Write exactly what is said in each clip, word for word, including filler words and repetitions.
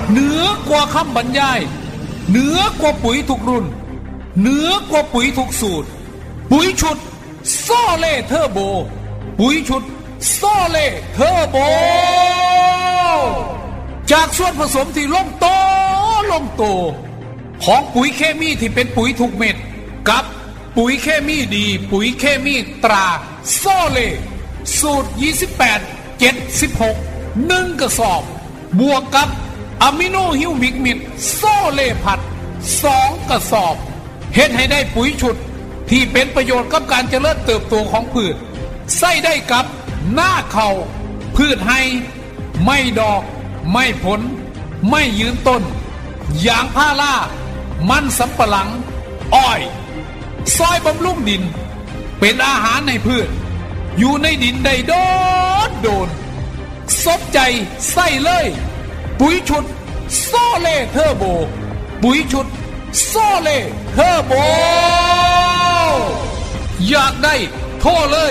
เหนือกว่าคำบรรยายเหนือกว่าปุ๋ยทุกรุ่นเหนือกว่าปุ๋ยทุกสูตรปุ๋ยชุดโซเล่เทอร์โบปุ๋ยชุดโซเล่เทอร์โบจากส่วนผสมที่ลงโตลงโตของปุ๋ยเคมีที่เป็นปุ๋ยทุกเม็ดกับปุ๋ยเคมีดีปุ๋ยเคมีตราโซเล่สูตรยี่สิบแปด เจ็ดสิบหก หนึ่งกระสอบบวกกับอะมิโนฮิวมิกมิดโซเล่ผัดสองกระสอบเฮ็ดให้ได้ปุ๋ยชุดที่เป็นประโยชน์กับการเจริญเติบโตของพืชใส่ได้กับหน้าเข่าพืชให้ไม่ดอกไม่ผลไม่ยืนต้นยางพารามันสำปะหลังอ้อยซอยบำรุงดินเป็นอาหารในพืชอยู่ในดินได้โดดโดนสนใจใส่เลยปุ๋ยชุดโซเล่เทอร์โบปุ๋ยชุดโซเล่เทอร์โบอยากได้โทรเลย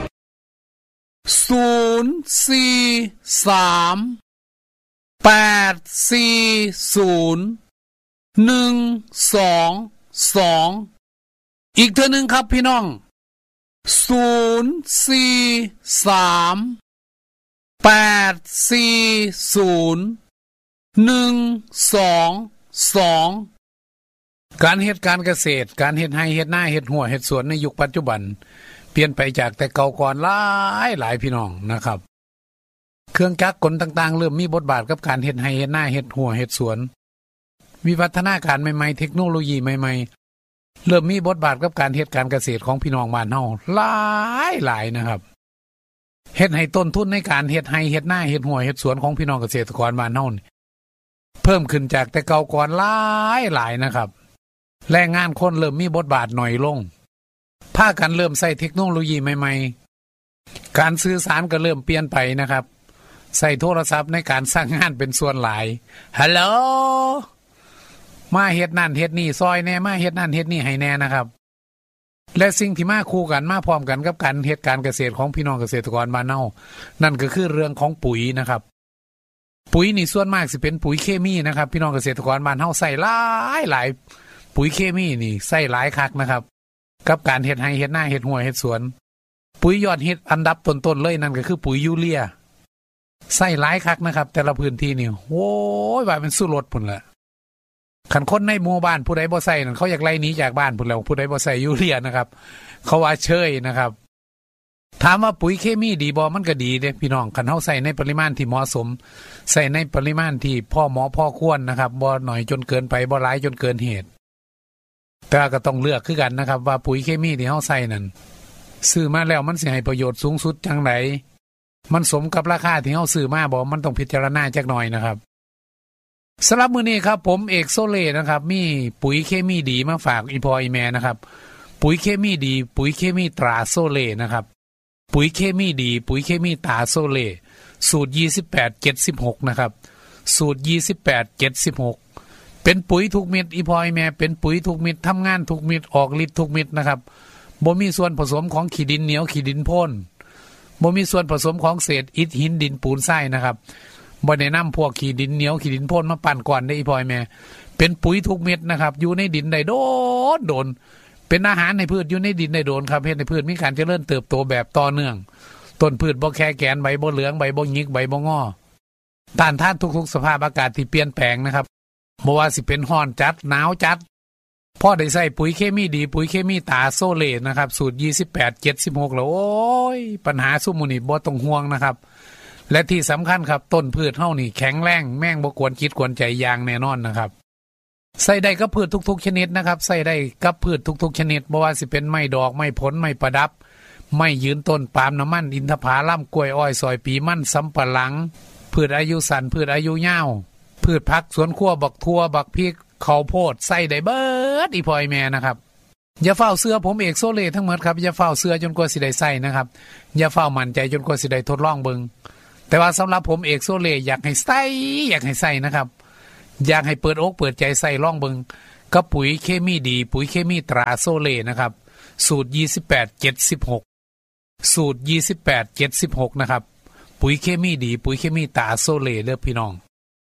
ศูนย์ สี่ สาม แปด สี่ ศูนย์ หนึ่ง สอง สองอีกเท่านึงครับพี่น้องศูนย์ สี่ สาม แปด สี่ ศูนย์ หนึ่ง สอง สองการเฮ็ดการเกษตรการเฮ็ดไร่เฮ็ดนาเฮ็ดหัวเฮ็ดสวนในยุคปัจจุบันเปลี่ยนไปจากแต่เก่าก่อนหลายหลายพี่น้องนะครับเครื่องจักรกลต่างๆเริ่มมีบทบาทกับการเฮ็ดไร่เฮ็ดนาเฮ็ดหัวเฮ็ดสวนวิวัฒนาการใหม่ๆเทคโนโลยีใหม่ๆเริ่มมีบทบาทกับการเฮ็ดการเกษตรของพี่น้องบ้านเฮาหลายหลายนะครับเฮ็ดให้ต้นทุนในการเฮ็ดไร่เฮ็ดนาเฮ็ดหัวเฮ็ดสวนของพี่น้องเกษตรกรบ้านเฮาเพิ่มขึ้นจากแต่เก่าก่อนหลายหลายนะครับแรงงานคนเริ่มมีบทบาทหน่อยลงพากันเริ่มใช้เทคโนโลยีใหม่ๆการสื่อสารก็เริ่มเปลี่ยนไปนะครับใช้โทรศัพท์ในการสร้างงานเป็นส่วนหลายฮัลโหลมาเฮ็ดนั่นเฮ็ดนี่ซอยแน่มาเฮ็ดนั่นเฮ็ดนี่ให้แน่นะครับและสิ่งที่มาคู่กันมาพร้อมกันกับการเฮ็ดการเกษตรของพี่น้องเกษตรกรบ้านเฮานั่นก็คือเรื่องของปุ๋ยนะครับปุ๋ยนี่ส่วนมากสิเป็นปุ๋ยเคมีนะครับพี่น้องเกษตรกรบ้านเฮาใช้หลายหลายปุ๋ยเคมีนี่ใช้หลายคักนะครับกับการเฮ็ดไร่เฮ็ดนาเฮ็ดหัวเฮ็ดสวนปุ๋ยยอดฮิตอันดับต้นๆเลยนั่นก็คือปุ๋ยยูเรียใช้หลายคักนะครับแต่ละพื้นที่นี่โอ้ยว่าเป็นสู้รถพุ่นล่ะคันคนในหมู่บ้านผู้ใดบ่ใช้นั่นเขาอยากไล่หนีจากบ้านพุ่นแล้วผู้ใดบ่ใช้ยูเรียนะครับเขาว่าเชยนะครับถามว่าปุ๋ยเคมีดีบ่มันก็ดีเด้พี่น้องคันเฮาใช้ในปริมาณที่เหมาะสมใช้ในปริมาณที่พอเหมาะพอควรนะครับบ่น้อยจนเกินไปบ่หลายจนเกินเหตุแต่ก็ต้องเลือกคือกันนะครับว่าปุ๋ยเคมีที่เฮาใส่นั่นซื้อมาแล้วมันสิให้ประโยชน์สูงสุดจังไดมันสมกับราคาที่เฮาซื้อมาบ่มันต้องพิจารณาจักหน่อยนะครับสำหรับมื้อนี้ครับผมเอกโซเล่นะครับมีปุ๋ยเคมีดีมาฝากอีพ่ออีแม่นะครับปุ๋ยเคมีดีปุ๋ยเคมีตราโซเล่นะครับปุ๋ยเคมีดีปุ๋ยเคมีตราโซเล่สูตรยี่สิบแปด เจ็ดสิบหกนะครับสูตรยี่สิบแปด เจ็ดสิบหกเป็นปุ๋ยทุกเม็ดอีพอยแม่เป็นปุ๋ยทุกเม็ดทำงานทุกเม็ดออกฤทธิ์ทุกเม็ดนะครับบ่มีส่วนผสมของขี้ดินเหนียวขี้ดินพ่นบ่มีส่วนผสมของเศษอิฐหินดินปูนทรายนะครับบ่ได้นำพวกขี้ดินเหนียวขี้ดินพ่นมาปั่นก่อนได้อีพอยแม่เป็นปุ๋ยทุกเม็ดนะครับอยู่ในดินได้โดนโดนเป็นอาหารในพืชอยู่ในดินได้โดนครับเฮ็ดให้พืชมีการเจริญเติบโตแบบต่อเนื่องต้นพืชบ่แค่แกนใบบ่เหลืองใบบ่หงิกใบบ่งอต้านทานทุกๆสภาพอากาศที่เปลี่ยนแปลงนะครับบ่ว่าสิเป็นร้อนจัดหนาวจัดพอได้ใส่ปุ๋ยเคมีดีปุ๋ยเคมีตาโซเล่นะครับสูตรยี่สิบแปด เจ็ดสิบหกแล้วโอ้ยปัญหาซุมื้อนี้บ่ต้องห่วงนะครับและที่สำคัญครับต้นพืชเฮานี่แข็งแรงแม่งบ่กวนจิตกวนใจอย่างแน่นอนนะครับใส่ได้กับพืชทุกๆชนิดนะครับใส่ได้กับพืชทุกๆชนิดบ่ว่าสิเป็นไม้ดอกไม้ผลไม้ประดับไม้ยืนต้นปาล์มน้ำมันอินทผลัมกล้วยอ้อยซอยปีมันสำปะหลังพืชอายุสั้นพืชอายุยาวพืชผักสวนครัวบักทั่วบักพริกข้าวโพดใส่ได้เบิดอีพ่อยแม่นะครับอย่าเฝ้าเสื้อผมเอกโซเล่ทั้งหมดครับอย่าเฝ้าเสื้อจนกว่าสิได้ใส่นะครับอย่าเฝ้ามั่นใจจนกว่าสิได้ทดลองเบิ่งแต่ว่าสำหรับผมเอกโซเล่อยากให้ใส่อยากให้ใส่นะครับอยากให้เปิดอกเปิดใจใส่ลองเบิ่งกับปุ๋ยเคมีดีปุ๋ยเคมีตราโซเล่นะครับสูตรยี่สิบแปด เจ็ดสิบหกสูตรยี่สิบแปด เจ็ดสิบหกนะครับปุ๋ยเคมีดีปุ๋ยเคมีตราโซเล่เด้อพี่น้อง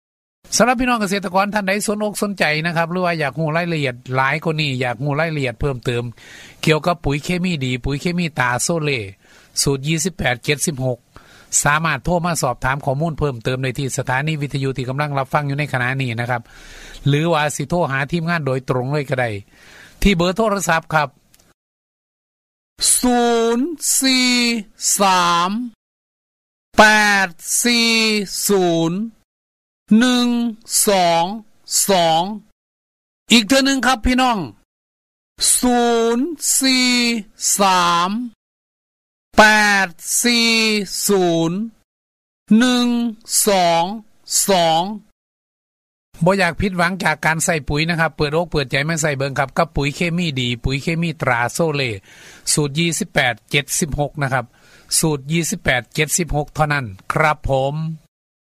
สำหรับพี่น้องเกษตรกรท่านใดสนอกสนใจนะครับหรือว่าอยากรู้รายละเอียดหลายกว่านี้อยากรู้รายละเอียดเพิ่มเติมเกี่ยวกับปุ๋ยเคมีดีปุ๋ยเคมีตาโซเล่สูตรยี่สิบแปด เจ็ดสิบหกสามารถโทรมาสอบถามข้อมูลเพิ่มเติมได้ที่สถานีวิทยุที่กำลังรับฟังอยู่ในขณะนี้นะครับหรือว่าสิโทรหาทีมงานโดยตรงเลยก็ได้ที่เบอร์โทรศัพท์ครับศูนย์ สี่ สาม แปด สี่ ศูนย์ หนึ่ง สอง สองอีกเทื่อนึงครับพี่น้องศูนย์ สี่ สาม แปด สี่ ศูนย์ หนึ่ง สอง สองบ่อยากผิดหวังจากการใส่ปุ๋ยนะครับเปิดอกเปิดใจมาใส่เบิ่งครับกับปุ๋ยเคมีดีปุ๋ยเคมีตราโซเล่สูตรยี่สิบแปด เจ็ดสิบหกนะครับสูตรยี่สิบแปด เจ็ดสิบหกเท่านั้นครับผม